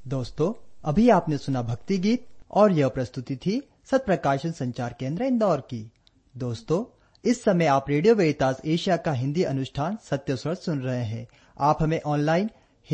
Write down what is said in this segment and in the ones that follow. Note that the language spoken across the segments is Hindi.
दोस्तों, अभी आपने सुना भक्ति गीत और यह प्रस्तुति थी सत्प्रकाशन संचार केंद्र इंदौर की। दोस्तों, इस समय आप रेडियो वेरितास एशिया का हिंदी अनुष्ठान सत्य स्वर सुन रहे हैं। आप हमें ऑनलाइन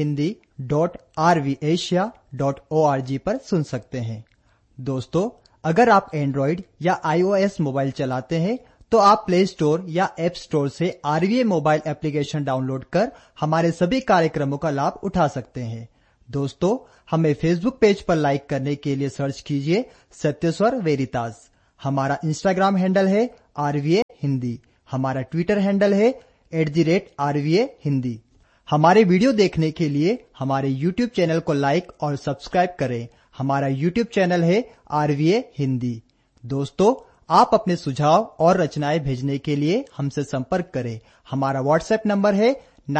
hindi.rvasia.org पर सुन सकते हैं। दोस्तों, अगर आप एंड्रॉइड या iOS मोबाइल चलाते हैं तो आप प्ले स्टोर या ऐप स्टोर से RVA मोबाइल एप्लीकेशन डाउनलोड कर हमारे सभी कार्यक्रमों का लाभ उठा सकते हैं। दोस्तों, हमें फेसबुक पेज पर लाइक करने के लिए सर्च कीजिए सत्य स्वर वेरितास। हमारा इंस्टाग्राम हैंडल है RVA हिंदी। हमारा ट्विटर हैंडल है @RVA हिंदी। हमारे वीडियो देखने के लिए हमारे यूट्यूब चैनल को लाइक और सब्सक्राइब करें। हमारा यूट्यूब चैनल है RVA हिंदी। दोस्तों, आप अपने सुझाव और रचनाएं भेजने के लिए हमसे संपर्क करें। हमारा व्हाट्सएप नंबर है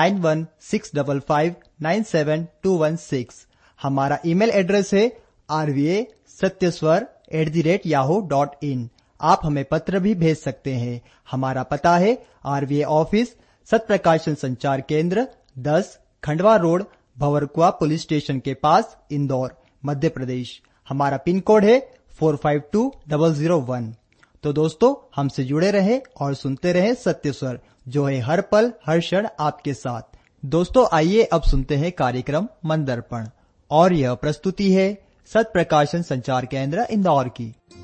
9165597216। हमारा ईमेल एड्रेस है rvasatyaswar@yahoo.in। आप हमें पत्र भी भेज सकते हैं। हमारा पता है RVA ऑफिस, सत्प्रकाशन संचार केंद्र, 10 Khandwa road, Bhanwarkuan police station के पास, इंदौर, मध्य प्रदेश। हमारा पिन कोड है 452001। तो दोस्तों, हमसे जुड़े रहें और सुनते रहें सत्य स्वर, जो है हर पल हर क्षण आपके साथ। दोस्तों, आइए अब सुनते हैं कार्यक्रम मन दर्पण, और यह प्रस्तुति है सत्प्रकाशन संचार केंद्र इंदौर की।